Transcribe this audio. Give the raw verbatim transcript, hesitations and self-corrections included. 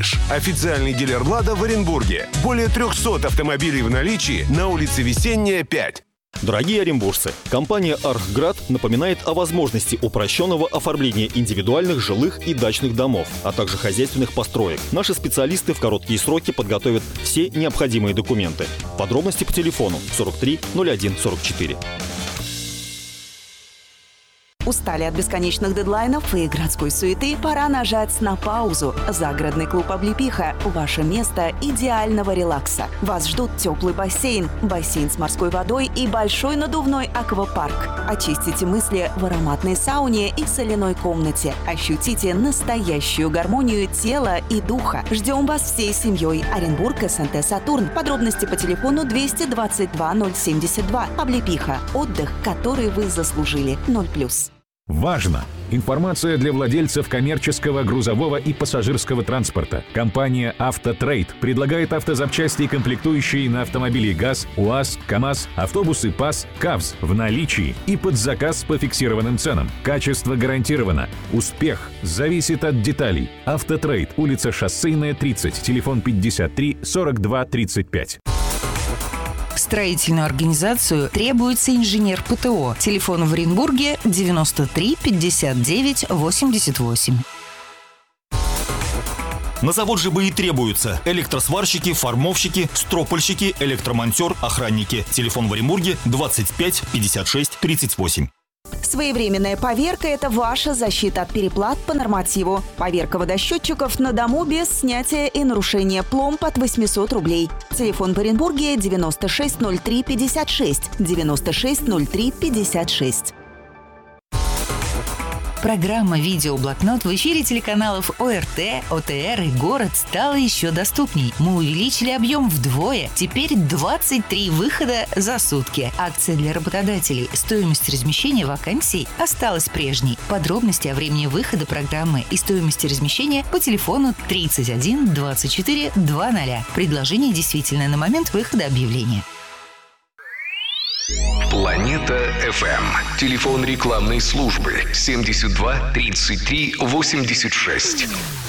Официальный дилер «Лада» в Оренбурге. Более трехсот автомобилей в наличии на улице Весенняя, пять. Дорогие оренбуржцы, компания «Архград» напоминает о возможности упрощенного оформления индивидуальных жилых и дачных домов, а также хозяйственных построек. Наши специалисты в короткие сроки подготовят все необходимые документы. Подробности по телефону сорок три ноль один сорок четыре. Устали от бесконечных дедлайнов и городской суеты? Пора нажать на паузу. Загородный клуб «Облепиха» – ваше место идеального релакса. Вас ждут теплый бассейн, бассейн с морской водой и большой надувной аквапарк. Очистите мысли в ароматной сауне и соляной комнате. Ощутите настоящую гармонию тела и духа. Ждем вас всей семьей. Оренбург, СНТ «Сатурн». Подробности по телефону двести двадцать два ноль семьдесят два. «Облепиха» – отдых, который вы заслужили. ноль плюс. Важно! Информация для владельцев коммерческого, грузового и пассажирского транспорта. Компания «Автотрейд» предлагает автозапчасти и комплектующие на автомобили ГАЗ, УАЗ, КАМАЗ, автобусы ПАЗ, КАВЗ в наличии и под заказ по фиксированным ценам. Качество гарантировано. Успех зависит от деталей. «Автотрейд», улица Шоссейная, тридцать, телефон пятьдесят три сорок два тридцать пять. В строительную организацию требуется инженер ПТО. Телефон в Оренбурге девяносто три пятьдесят девять восемьдесят восемь. На завод ЖБИ требуются электросварщики, формовщики, стропольщики, электромонтер, охранники. Телефон в Оренбурге двадцать пять пятьдесят шесть тридцать восемь. Своевременная поверка – это ваша защита от переплат по нормативу. Поверка водосчетчиков на дому без снятия и нарушения. Пломб от восемьсот рублей. Телефон в Оренбурге девяносто шесть ноль три пятьдесят шесть, девяносто шесть ноль три пятьдесят шесть. Программа «Видеоблокнот» в эфире телеканалов ОРТ, ОТР и «Город» стала еще доступней. Мы увеличили объем вдвое. Теперь двадцать три выхода за сутки. Акция для работодателей. Стоимость размещения вакансий осталась прежней. Подробности о времени выхода программы и стоимости размещения по телефону тридцать один двадцать четыре двадцать. Предложение действительно на момент выхода объявления. Планета эф эм. Телефон рекламной службы семьдесят два тридцать три восемьдесят шесть.